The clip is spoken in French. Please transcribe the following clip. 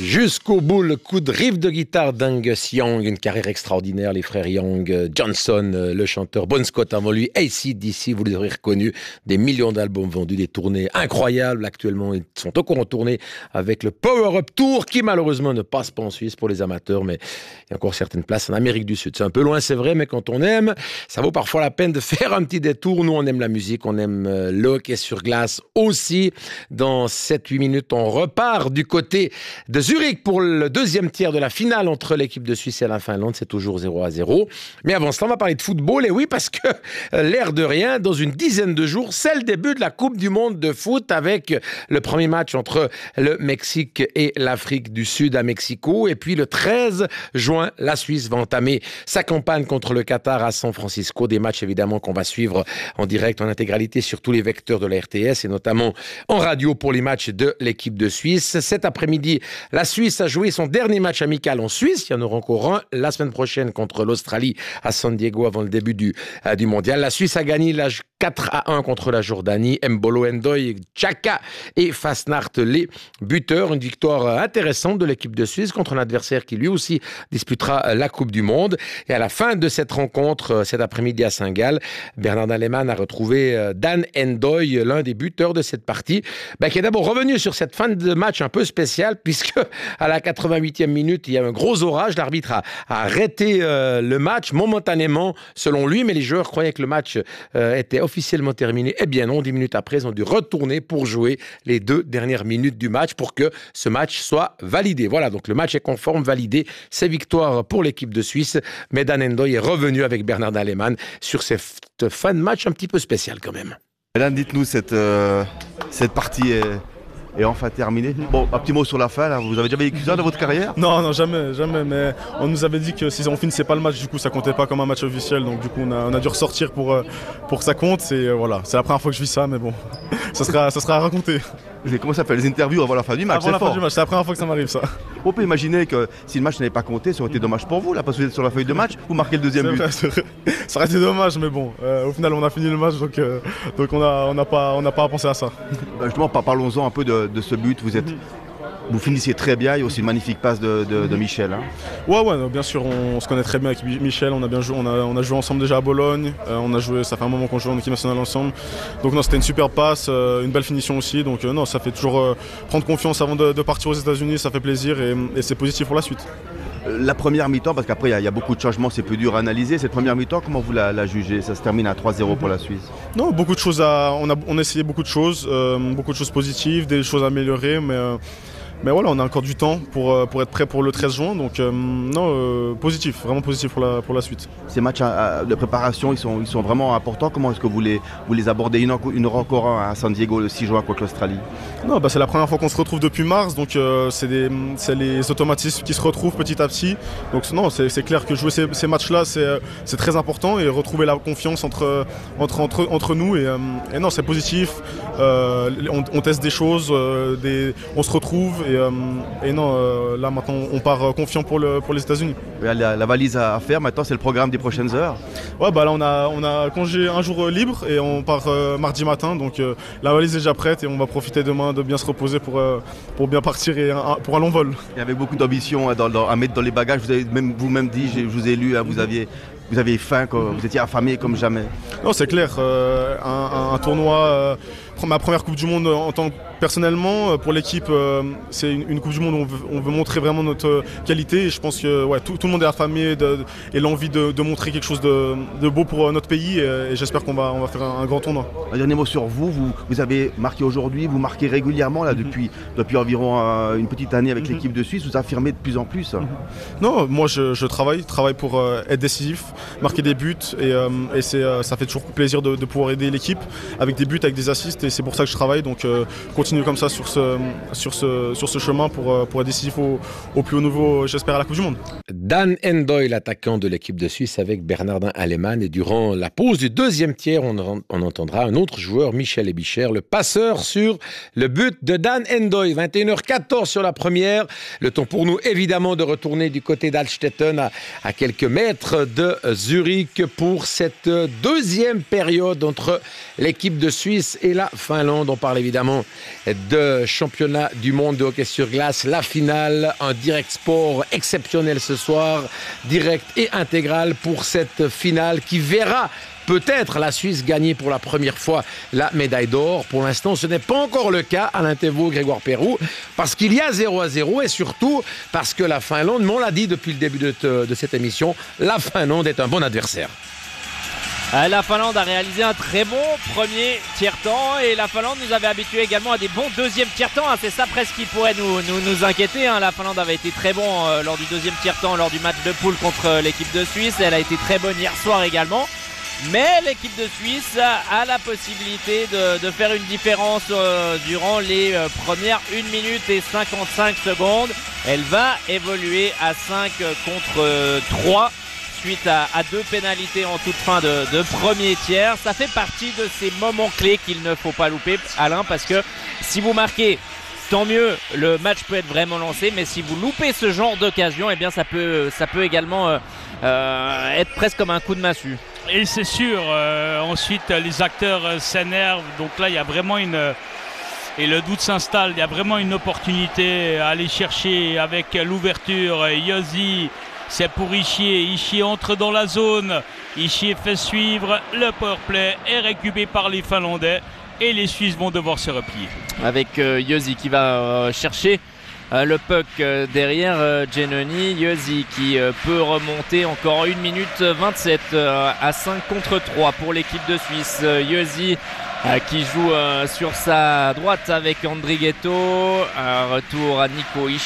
Jusqu'au bout, le coup de riff de guitare d'Angus Young, une carrière extraordinaire, les frères Young, Johnson, le chanteur, Bon Scott avant lui, AC/DC, vous les aurez reconnus, des millions d'albums vendus, des tournées incroyables. Actuellement, ils sont encore en tournée avec le Power Up Tour, qui malheureusement ne passe pas en Suisse pour les amateurs, mais il y a encore certaines places en Amérique du Sud. C'est un peu loin, c'est vrai, mais quand on aime, ça vaut parfois la peine de faire un petit détour. Nous, on aime la musique, on aime le hockey sur glace aussi. Dans 7-8 minutes, on repart du côté de Zurich pour le deuxième tiers de la finale entre l'équipe de Suisse et la Finlande. C'est toujours 0-0. Mais avant cela, on va parler de football. Et oui, parce que l'air de rien, dans une dizaine de jours, c'est le début de la Coupe du Monde de foot avec le premier match entre le Mexique et l'Afrique du Sud à Mexico. Et puis le 13 juin, la Suisse va entamer sa campagne contre le Qatar à San Francisco. Des matchs évidemment qu'on va suivre en direct, en intégralité sur tous les vecteurs de la RTS et notamment en radio pour les matchs de l'équipe de Suisse. Cet après-midi, la Suisse a joué son dernier match amical en Suisse. Il y en aura encore un la semaine prochaine contre l'Australie à San Diego avant le début du mondial. La Suisse a gagné 4-1 contre la Jordanie. Mbolo Ndoye, Chaka et Fasnacht les buteurs. Une victoire intéressante de l'équipe de Suisse contre un adversaire qui lui aussi disputera la Coupe du Monde. Et à la fin de cette rencontre, cet après-midi à Saint-Gall, Bernard Dallemann a retrouvé Dan Ndoye, l'un des buteurs de cette partie, qui est d'abord revenu sur cette fin de match un peu spéciale puisque à la 88e minute, il y a un gros orage. L'arbitre a arrêté le match momentanément selon lui, mais les joueurs croyaient que le match était officiellement terminé. Eh bien non, 10 minutes après, ils ont dû retourner pour jouer les 2 dernières minutes du match pour que ce match soit validé. Voilà, donc le match est conforme, validé. C'est victoire pour l'équipe de Suisse. Mais Dan Ndoye est revenu avec Bernard Dallemann sur cette fin de match un petit peu spéciale quand même. Madame, dites-nous, cette partie est enfin terminée. Bon, un petit mot sur la fin, là. Vous avez déjà vécu ça dans votre carrière? Non, jamais, mais on nous avait dit que si on finissait pas le match, du coup ça comptait pas comme un match officiel, donc du coup on a dû ressortir pour que ça compte, et voilà, c'est la première fois que je vis ça, mais bon, ça sera à raconter. Comment ça fait les interviews avant la fin du match? Avant la fin du match, c'est la première fois que ça m'arrive ça. On peut imaginer que si le match n'avait pas compté, ça aurait été dommage pour vous, là, parce que vous êtes sur la feuille de match, vous marquez le deuxième but. C'est vrai. Ça aurait été dommage, mais bon, au final on a fini le match, donc on n'a pas à penser à ça. Justement, parlons-en un peu de ce but. Vous finissez très bien, il y a aussi une magnifique passe de Michel. Hein. Ouais, bien sûr, on se connaît très bien avec Michel, on a bien joué, on a joué ensemble déjà à Bologne, ça fait un moment qu'on joue en équipe nationale ensemble. Donc non, c'était une super passe, une belle finition aussi, donc non, ça fait toujours prendre confiance avant de partir aux États-Unis, ça fait plaisir et c'est positif pour la suite. La première mi-temps, parce qu'après il y a beaucoup de changements, c'est peu dur à analyser. Cette première mi-temps, comment vous la jugez? Ça se termine à 3-0 pour la Suisse. Non, beaucoup de choses on a essayé beaucoup de choses positives, des choses à améliorer, mais voilà, on a encore du temps pour être prêt pour le 13 juin, donc positif, vraiment positif pour la suite. Ces matchs de préparation, ils sont vraiment importants. Comment est-ce que vous les abordez? Une encore un à San Diego le 6 juin contre l'Australie. Non, c'est la première fois qu'on se retrouve depuis mars, donc c'est les automatismes qui se retrouvent petit à petit. Donc non, c'est clair que jouer ces matchs-là, c'est très important, et retrouver la confiance entre nous, et non, c'est positif. On teste des choses, on se retrouve. Et non, là maintenant on part confiant pour les États-Unis. La valise à faire, maintenant c'est le programme des prochaines heures. Ouais, là on a congé un jour libre et on part mardi matin, donc la valise est déjà prête et on va profiter demain de bien se reposer pour bien partir pour un long vol. Et avec beaucoup d'ambition à mettre dans les bagages, vous avez vous-même dit, je vous ai lu, vous aviez faim, vous étiez affamé comme jamais. Non, c'est clair, un tournoi, ma première Coupe du Monde en tant que personnellement, pour l'équipe, c'est une Coupe du Monde où on veut montrer vraiment notre qualité, et je pense que tout le monde est affamé et l'envie de montrer quelque chose de beau pour notre pays, et j'espère qu'on va faire un grand tournoi. Un dernier mot sur vous avez marqué aujourd'hui, vous marquez régulièrement là, depuis environ une petite année avec l'équipe de Suisse, vous affirmez de plus en plus. Non, moi je travaille pour être décisif, marquer des buts, et ça fait toujours plaisir de pouvoir aider l'équipe avec des buts, avec des assists, et c'est pour ça que je travaille, donc continuer comme ça sur ce chemin pour être décisif au plus haut niveau, j'espère, à la Coupe du Monde. Dan Endoy, l'attaquant de l'équipe de Suisse avec Bernardin Alemann. Et durant la pause du deuxième tiers, on entendra un autre joueur, Michel Ebicher, le passeur sur le but de Dan Endoy. 21h14 sur la première. Le temps pour nous, évidemment, de retourner du côté d'Alstetten à quelques mètres de Zurich pour cette deuxième période entre l'équipe de Suisse et la Finlande. On parle évidemment de championnat du monde de hockey sur glace. La finale, un direct sport exceptionnel ce soir, direct et intégral pour cette finale qui verra peut-être la Suisse gagner pour la première fois la médaille d'or. Pour l'instant, ce n'est pas encore le cas, Alain Thévault, Grégoire Perroux, parce qu'il y a 0-0 et surtout parce que la Finlande, mais on l'a dit depuis le début de cette émission, la Finlande est un bon adversaire. La Finlande a réalisé un très bon premier tiers-temps et la Finlande nous avait habitués également à des bons deuxièmes tiers-temps. C'est ça presque qui pourrait nous inquiéter. La Finlande avait été très bon lors du deuxième tiers-temps, lors du match de poule contre l'équipe de Suisse. Elle a été très bonne hier soir également. Mais l'équipe de Suisse a la possibilité de faire une différence durant les premières 1 minute et 55 secondes. Elle va évoluer à 5 contre 3. Suite à 2 pénalités en toute fin de premier tiers. Ça fait partie de ces moments clés qu'il ne faut pas louper, Alain, parce que si vous marquez, tant mieux, le match peut être vraiment lancé, mais si vous loupez ce genre d'occasion, eh bien ça peut également être presque comme un coup de massue. Et c'est sûr, ensuite les acteurs s'énervent, donc là il y a vraiment et le doute s'installe, il y a vraiment une opportunité à aller chercher avec l'ouverture. Josi, c'est pour Ischier. Ischier entre dans la zone. Ischier fait suivre. Le powerplay est récupéré par les Finlandais et les Suisses vont devoir se replier. Avec Josi qui va chercher le puck derrière Giannoni. Josi qui peut remonter encore 1 minute 27 à 5 contre 3 pour l'équipe de Suisse. Josi qui joue sur sa droite avec Andrighetto. Retour à Nico Ischier.